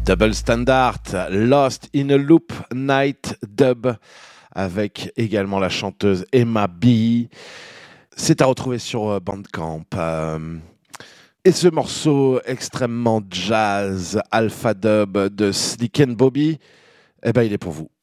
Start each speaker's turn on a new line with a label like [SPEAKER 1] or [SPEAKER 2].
[SPEAKER 1] Double Standard, Lost in a Loop Night Dub, avec également la chanteuse Emma B. C'est à retrouver sur Bandcamp. Et ce morceau extrêmement jazz, Alpha Dub de Slick and Bobby, eh ben il est pour vous.